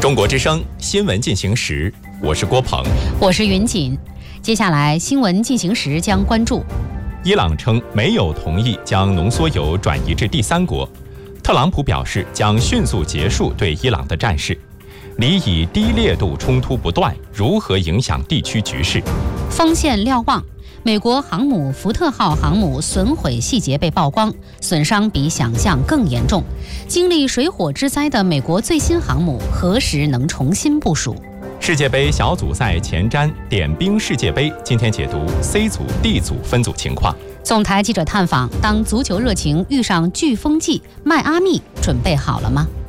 中国之声新闻进行时，我是郭鹏， 我是云锦。接下来新闻进行时将关注： 伊朗称没有同意将浓缩铀转移至第三国，特朗普表示将迅速结束对伊朗的战事。里以低烈度冲突不断，如何影响地区局势？ 锋线瞭望，美国航母福特号航母损毁细节被曝光，损伤比想象更严重。经历水火之灾的美国最新航母何时能重新部署？ 世界杯小组赛前瞻点兵世界杯，今天解读 C 组、D 组分组情况。 总台记者探访：当足球热情遇上飓风季，迈阿密准备好了吗？